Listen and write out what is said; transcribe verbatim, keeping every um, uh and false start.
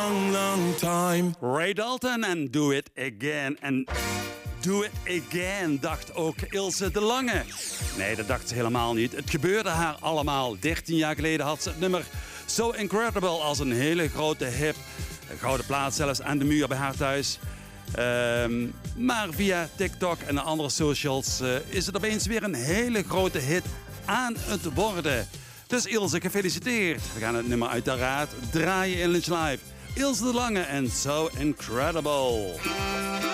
long, long time. Ray Dalton en Do It Again. En Do It Again, dacht ook Ilse de Lange. Nee, dat dacht ze helemaal niet. Het gebeurde haar allemaal. dertien jaar geleden had ze het nummer So Incredible als een hele grote hit. Een gouden plaat zelfs aan de muur bij haar thuis. Um, maar via TikTok en de andere socials uh, is het opeens weer een hele grote hit aan het worden. Dus Ilse, gefeliciteerd. We gaan het nummer uiteraard draaien in Lunch Live. Ilse de Lange en So Incredible.